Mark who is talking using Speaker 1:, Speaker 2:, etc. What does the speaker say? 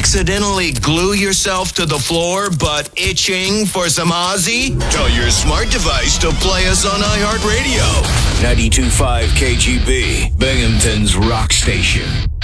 Speaker 1: accidentally glue yourself to the floor but itching for some Ozzy? Tell your smart device to play us on iHeartRadio. 92.5 KGB, Binghamton's rock station.